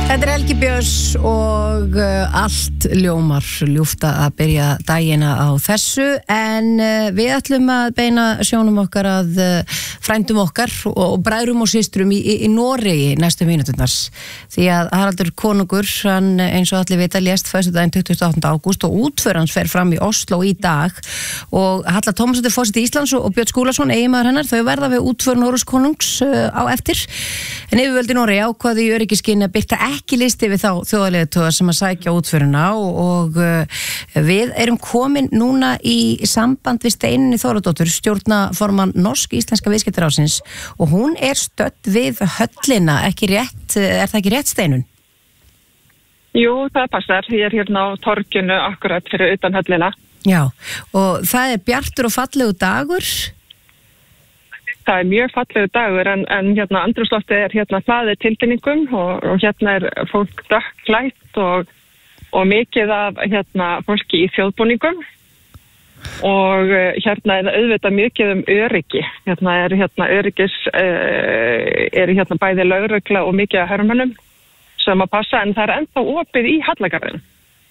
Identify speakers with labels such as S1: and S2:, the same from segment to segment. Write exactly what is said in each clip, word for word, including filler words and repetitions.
S1: Þetta er Helgi Björns og uh, allt ljómar ljúft að byrja dagina á þessu, en uh, við ætlum að beina sjónum okkar að uh, frændum okkar og, og bræðrum og systrum í, í, í Noregi næstu mínúturnar, því að Haraldur konungur, hann eins og allir vita lést föstudaginn tuttugasta og áttunda ágúst og útför hans fer fram í Oslo í dag, og Halla Tómasdóttir forseti Íslands og Björn Skúlason eiginmaður hennar, þau verða við útför Noregs konungs uh, á eftir, en yfirvöld í Noregi ákváðu í öryggiskyni að birta ekki listi við þá þjóðarleiðtoga sem að sækja útförina, og, og uh, við erum komin núna í samband við Steinunni Þórodóttur, stjórnarformann Norsk-íslenska viðskiptaráðsins, og hún er stödd við höllina, ekki rétt, er það ekki rétt, Steinun?
S2: Jú, það passar, ég er hérna á torginu akkurat fyrir utan höllina.
S1: Já, og það er bjartur og fallegu dagur?
S2: Það er mjög fallegu dagur, en, en hérna andrúmsloftið er hérna hlaðið tilfinningum og, og hérna er fólk dökkklætt og, og mikið af hérna fólki í þjóðbúningum, og hérna er auðvitað mikið um öryggi. Hérna er hérna öryggis, er hérna bæði lögregla og mikið af hermönnum sem að passa, en það er ennþá opið í Hallagarðinum.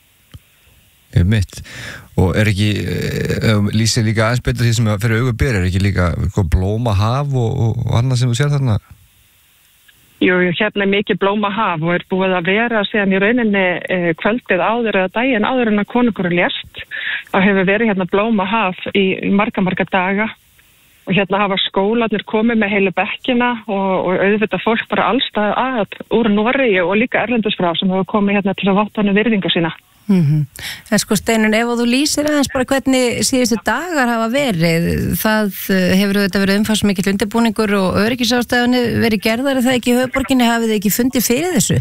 S3: Mitt. Og er ekki, um, lýsir líka aðeins betur því sem að fyrir augu ber, er ekki líka blómahaf og, og, og annað sem þú sér þarna?
S2: Jú, hérna er mikið blómahaf og er búið að vera síðan í rauninni eh, kvöldið áður eða daginn áður en að konungur lést. Það hefur verið hérna blómahaf í, í marga, marga daga, og hérna hafa skólarnir komið með heilu bekkina og, og auðvitað fólk bara allstað að úr Noregi og líka erlendis frá sem hefur komið hérna til að votta hana virðingu sína.
S1: Mm-hmm. En sko Steinun, ef þú lýsir aðeins bara hvernig síðustu dagar hafa verið, það hefur auðvitað verið umfangsmikill undirbúningur og öryggisástæðunni verið gerðar, er það ekki í höfuðborginni, hafið þið ekki fundið fyrir þessu?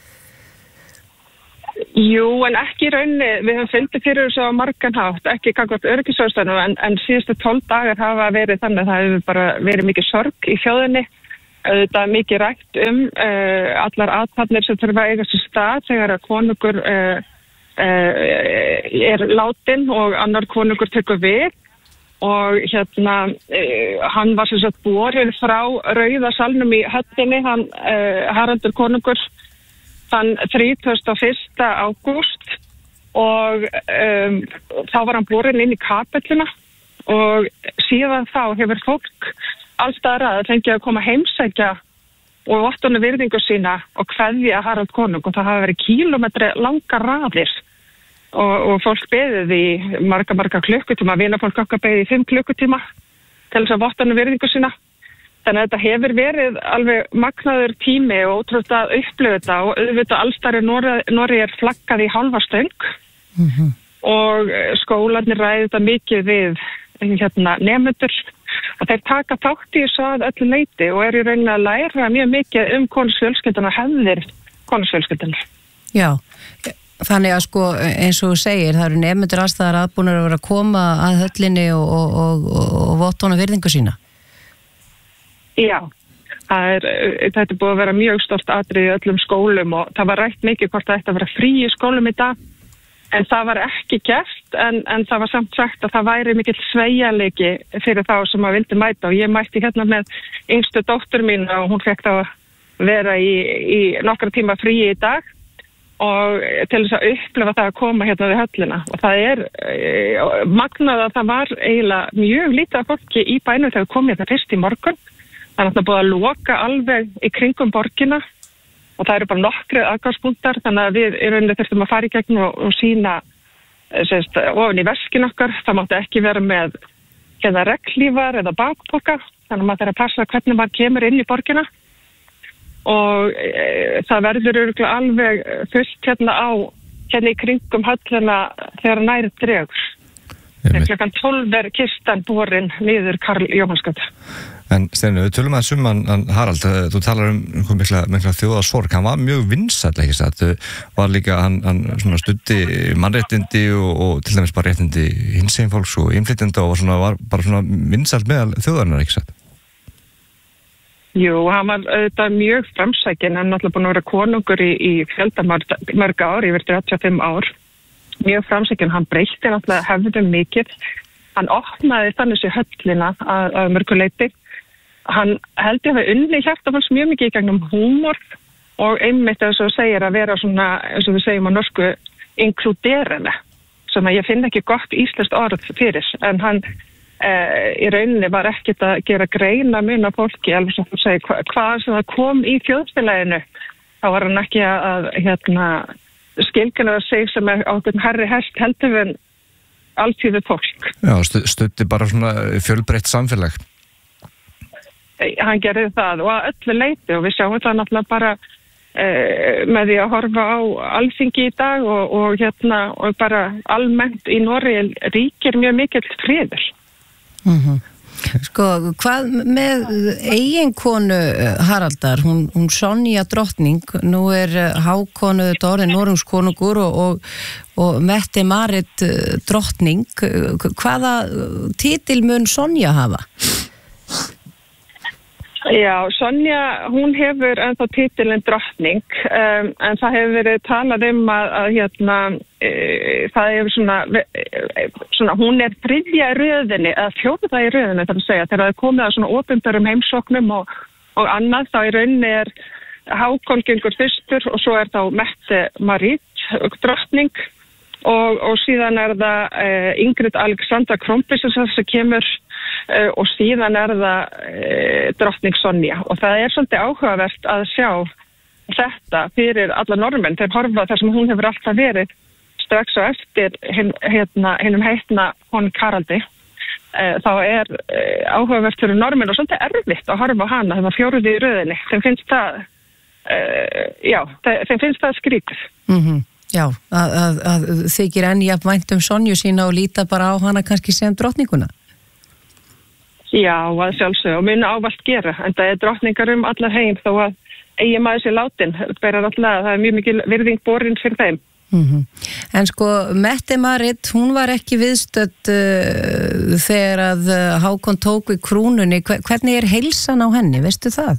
S2: Jú, en ekki í rauninni, við höfum fundið fyrir þessu á margan hátt, ekki gagnvart öryggisástæðunum, en, en síðustu tólf dagar hafa verið þannig að það hefur bara verið mikið sorg í þjóðinni, auðvitað mikið rætt um uh, allar athafnir sem þurfa að eiga sér stað þegar að konungur uh, Uh, er látin og annar konungur tekur við, og hérna uh, hann var sem sagt borinn frá Rauða salnum í höllinni, hann uh, Haraldur konungur þann þrítugasta og fyrsta ágúst, og um, þá var hann borinn inn í kapelluna, og síðan þá hefur fólk allstaðar að fengið að koma heimsækja og vottuna virðingu sína og kveðja Harald konung, og það hafa verið kílómetri langar raðir og, og fólk beðið í marga, marga klukkutíma, vinafólk okkar beðið í fimm klukkutíma til þess að vottuna virðingu sína. Þannig að þetta hefur verið alveg magnaður tími og ótrúlega að upplifa þetta, og auðvitað allstæri Noregi er flaggað í hálfa stöng, mm-hmm. og skólarnir ræði þetta mikið við hérna, nemendur, og þeir taka þátt í þessu að öllu leyti og eru í rauninni að læra mjög mikið um konungsfjölskylduna og hefðir konungsfjölskylduna.
S1: Já, þannig að sko eins og þú segir, það eru nemendur aðstæðar aðbúnir að vera að koma að höllinni og, og, og, og, og votta virðingu sína.
S2: Já, það er, þetta er búið að vera mjög stórt atriði í öllum skólum, og það var rætt mikið hvort það ætti að vera frí í skólum í dag, en það var ekki gert, en, en það var samt sagt að það væri mikill sveigjanleiki fyrir þá sem að vildi mæta, og ég mætti hérna með yngstu dóttur mín og hún fekk þá að vera í, í nokkra tíma frí í dag, og til þess að upplifa það að koma hérna við höllina, og það er e, magnað að það var eiginlega mjög lítið af fólki í bænum þegar við komum hérna fyrst í morgun, þannig að það búið að loka alveg í kringum borgina, og það eru bara nokkru aðgangspunktar, þannig að við í rauninni þurftum að fara í gegn og, og sína sérst, ofan í veskin okkar, það mátti ekki vera með eða reglífar eða bakpoka, þannig að maður þarf að passa hvernig maður kemur inn í borgina, og e, það verður örugglega alveg fullt hérna á hérna í kringum höllina þegar nær dregur. Þegar klukkan tólf er kistan borin niður Karl Jóhannsgötu.
S3: En Steinu, við tölum aðeins um hann Harald, þú talar um mikla, mikla þjóðarsorg, hann var mjög vinsæll, ekki satt, var líka, hann, hann svona studdi mannréttindi og, og til dæmis bara réttindi hinsegin fólks og innflytjenda, og var, svona, var bara svona vinsæll meðal þjóðarinnar, ekki satt?
S2: Jú, hann var auðvitað mjög framsækinn, hann er náttúrulega búin að vera konungur í, í fjöldamörg ár, yfir þrjátíu og fimm ár, mjög framsækinn, hann breytti náttúrulega hefðum mikið, hann opnaði þannig sér höllina að, að mörguleiti, hann held ég að við unni hjartafans mjög mikið í gegnum húmor og einmitt eins og þú segir að vera svona, eins og við segjum á norsku, inkluderende, sem að ég finn ekki gott íslenskt orð fyrir, en hann eh, í rauninni var ekkert að gera greina mun af fólki, alveg sem þú segir, hva, hvað sem það kom í þjóðfélaginu, þá var hann ekki að hérna, skilgina sig sem er á einhvern herri hest heldur en alþýðu fólk.
S3: Já, stu, stutti bara svona fjölbreytt samfélag.
S2: Hann gerði það og að öllu leyti og við sjáum það náttúrulega bara eh, með því að horfa á Alþingi í dag og, og hérna og bara almennt í Noregi ríkir mjög mikill friður.
S1: Mhm. Sko, hvað með eiginkonu Haraldar, hún, hún Sonja drottning, nú er Hákon orðin Noregskonungur og, og, og Mette-Marit drottning, hvaða titil mun Sonja hafa?
S2: Já, Sonja, hún hefur ennþá titilinn drottning, um, en það hefur verið talað um að, að hérna, e, það hefur svona, e, svona, hún er þriðja í röðinni, eða fjórða í röðinni, það er að segja, þegar það er komið að svona opinberum heimsóknum og, og annað, þá í rauninni er Hákon gengur fyrstur og svo er þá Mette-Marit drottning og, og síðan er það e, Ingrid Alexandra Kronprinsessa sem kemur Uh, og síðan er það uh, drottning Sonja og það er svolítið áhugavert að sjá þetta fyrir alla normenn þeir horfa þar sem hún hefur alltaf verið strax á eftir hin, hérna, hinnum heitna hon Haraldi uh, þá er uh, áhugavert fyrir normenn og svolítið erfitt að horfa á hana þegar það fjóruði í röðinni þeim finnst það uh, já, þeim finnst það skrítið.
S1: Mhm. Já, að, að, að þykir enn jafn vænt um Sonju sína og líta bara á hana kannski sem drottninguna.
S2: Já, að sjálfsög og mun ávallt gera, en það er drottningar um allar heim þó að eigi maður sér látin, berar alltaf, það er mjög mikil virðing borin fyrir þeim.
S1: Mm-hmm. En sko, Mette-Marit, hún var ekki viðstödd uh, þegar að Hákon tók við krúnunni, hvernig er heilsan á henni, veistu það?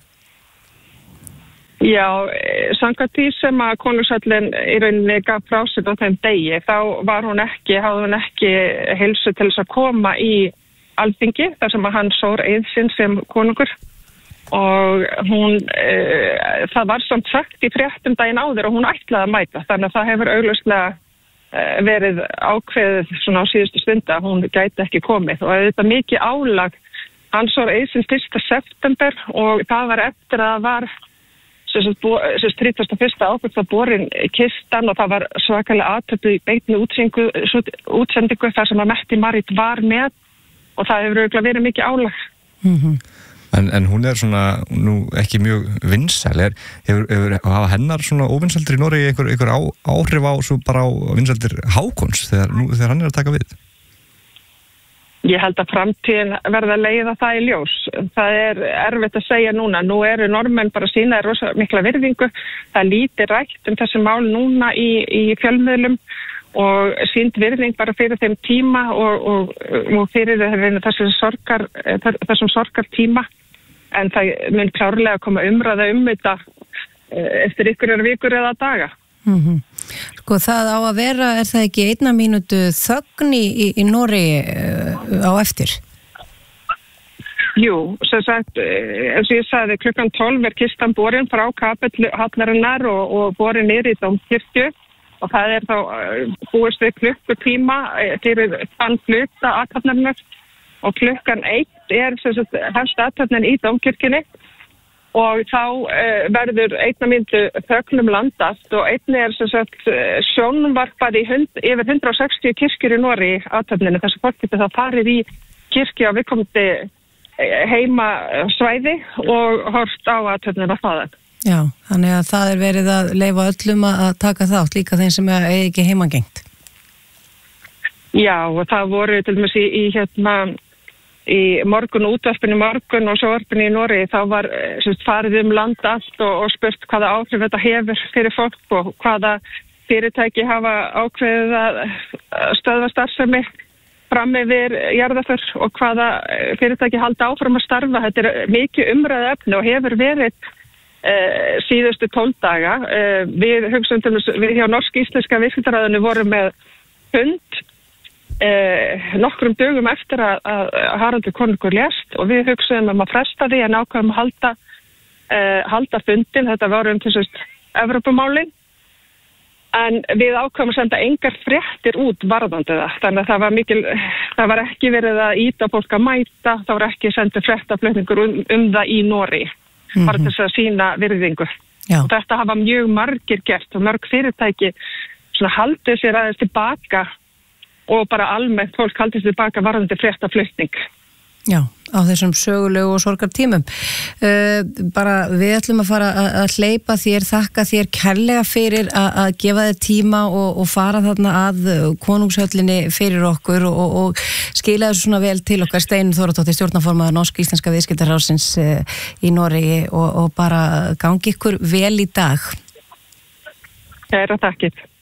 S2: Já, samkvæmt því sem að konungshöllin í rauninni gaf frá sér á þeim degi, þá var hún ekki, hafði hún ekki heilsu til þess að koma í Alþingi, þar sem að hann sór eið sinn sem konungur og hún, e, það var samt sagt í fréttum daginn áður og hún ætlaði að mæta, þannig að það hefur augljóslega e, verið ákveðið svona á síðustu stunda, hún gæti ekki komið og þetta mikið álag, hann sór eið sinn fyrsta september og það var eftir að það var þrítugasta og fyrsta ágúst var borin kistan og það var svakalega athöfn í beinni útsendingu þar sem að Mette-Marit var með og það hefur auðvitað verið mikið álag.
S1: Mm-hmm.
S3: En, en hún er svona nú ekki mjög vinsæl, er, hefur, hefur hafa hennar svona óvinsældir í Noregi einhver, einhver á, áhrif á svo bara á vinsældir Hákons þegar, nú, þegar hann er að taka við?
S2: Ég held að framtíðin verða að leiða það í ljós. Það er erfitt að segja núna, nú eru normenn bara sína rosa mikla virðingu, það líti rætt um þessi mál núna í, í fjölmiðlum og sínd virðing bara fyrir þeim tíma og, og, og fyrir þessum sorgar, þessum sorgar tíma en það mun klárlega koma umræða um þetta eftir ykkur vikur eða daga.
S1: Mm-hmm. Sko það á að vera, er það ekki einna mínútu þögn í, í Noregi á eftir?
S2: Jú, sem sagt, eins og ég sagði, klukkan tólf er kistan borin frá kapellu hallarinnar og, og borin niður í Dómkirkju og það er þá búist við klukkutíma fyrir þann hluta athafnarinnar og klukkan eitt er helst athafnin í Dómkirkjunni og þá uh, verður einna myndu þögnum landast og einni er sem sagt sjónvarpað í hund, yfir hundrað og sextíu kirkjur í Noregi athafninu þess að fólk getur þá farið í kirkju á viðkomandi heimasvæði og horft á athafnina þaðan.
S1: Já, þannig að það er verið að leyfa öllum að taka þátt, líka þeim sem er ekki heimangengt.
S2: Já, og það voru til dæmis í, í hérna í morgun útvarpinu morgun og sjónvarpinu í Noregi, þá var semst, farið um land allt og, og spurt hvaða áhrif þetta hefur fyrir fólk og hvaða fyrirtæki hafa ákveðið að stöðva starfsemi fram yfir jarðaför og hvaða fyrirtæki halda áfram að starfa. Þetta er mikið umræðu efni og hefur verið Uh, síðustu tólf daga. Uh, við hugsaum til þess, við hjá Norsk-Íslenska viðskiptaráðinu vorum með fund uh, nokkrum dögum eftir að, að Haraldur konungur lést og við hugsaum um að fresta því en ákveðum að halda uh, halda fundin, þetta var um til sérst Evrópumálin, en við ákvæmum að senda engar fréttir út varðandi það, þannig að það var mikil, það var ekki verið að íta fólk að mæta, það var ekki sendið fréttaflutningur um, um það í Noregi, mm-hmm. bara til þess að sína virðingu. Já. Og þetta hafa mjög margir gert og mörg fyrirtæki svona haldið sér aðeins tilbaka og bara almennt fólk haldið sér tilbaka varðandi fréttaflutning.
S1: Já, á þessum sögulegu og sorgartímum. Uh, bara við ætlum að fara að, að hleypa þér, þakka þér kærlega fyrir að, að gefa þér tíma og, og fara þarna að konungshöllinni fyrir okkur og, og, og skila þessu svona vel til okkar. Steinunn Þóradóttir, stjórnarformaður Norsk-íslenska viðskiptaráðsins uh, í Noregi og, og bara gangi ykkur vel í dag.
S2: Kæra þakkir.